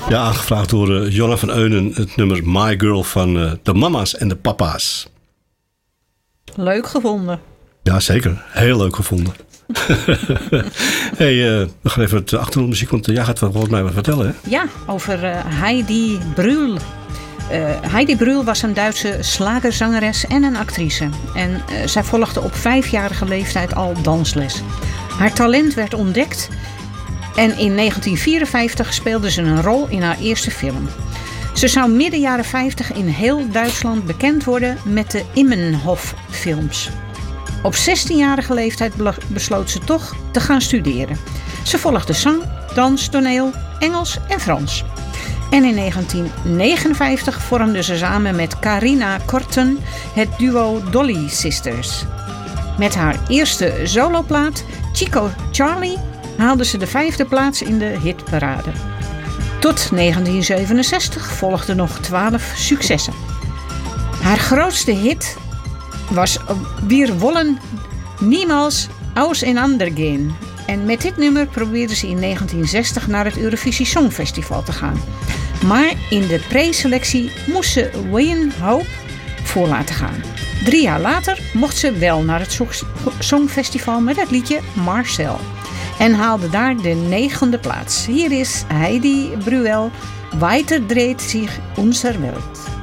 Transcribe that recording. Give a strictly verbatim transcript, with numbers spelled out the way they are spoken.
Ja, aangevraagd door uh, Jonna van Eunen. Het nummer My Girl van uh, de mama's en de papa's. Leuk gevonden. Ja, zeker. Heel leuk gevonden. hey, uh, we gaan even het achtergrondmuziek, want uh, jij gaat volgens mij wat vertellen, hè? Ja, over uh, Heidi Brühl. Uh, Heidi Brühl was een Duitse slagerzangeres en een actrice. En uh, zij volgde op vijfjarige leeftijd al dansles. Haar talent werd ontdekt en in negentien vierenvijftig speelde ze een rol in haar eerste film. Ze zou midden jaren vijftig in heel Duitsland bekend worden met de Immenhof-films. Op zestienjarige leeftijd besloot ze toch te gaan studeren. Ze volgde zang, dans, toneel, Engels en Frans. En in negentien negenenvijftig vormde ze samen met Carina Korten het duo Dolly Sisters. Met haar eerste soloplaat Chico Charlie haalde ze de vijfde plaats in de hitparade. Tot negentien zevenenzestig volgden nog twaalf successen. Haar grootste hit was Wir wollen niemals auseinandergehen. En met dit nummer probeerde ze in negentien zestig naar het Eurovisie Songfestival te gaan. Maar in de preselectie moest ze Wayne Hope voor laten gaan. Drie jaar later mocht ze wel naar het Songfestival met het liedje Marcel. En haalde daar de negende plaats. Hier is Heidi Brühl. Weiter dreht sich unsere Welt.